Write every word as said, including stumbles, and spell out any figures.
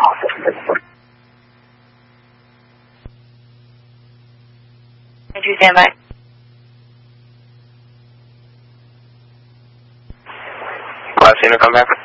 Did you stand by? Last seen her come back.